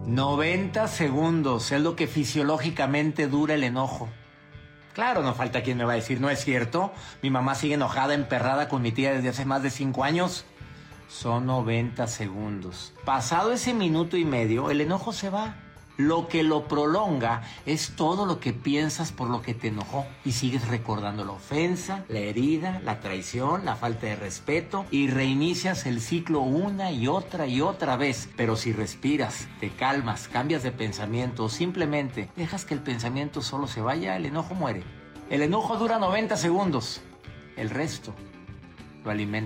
90 segundos es lo que fisiológicamente dura el enojo. Claro, no falta quien me va a decir, no es cierto. Mi mamá sigue enojada, emperrada con mi tía desde hace más de 5 años. Son 90 segundos. Pasado ese minuto y medio, el enojo se va. Lo que lo prolonga es todo lo que piensas por lo que te enojó. Y sigues recordando la ofensa, la herida, la traición, la falta de respeto. Y reinicias el ciclo una y otra vez. Pero si respiras, te calmas, cambias de pensamiento o simplemente dejas que el pensamiento solo se vaya, el enojo muere. El enojo dura 90 segundos. El resto lo alimenta.